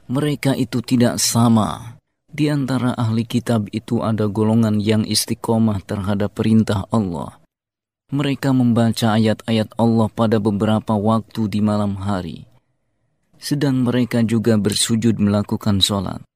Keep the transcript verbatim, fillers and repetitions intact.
Mereka itu tidak sama. Di antara ahli kitab itu ada golongan yang istiqomah terhadap perintah Allah. Mereka membaca ayat-ayat Allah pada beberapa waktu di malam hari. Sedang mereka juga bersujud melakukan sholat.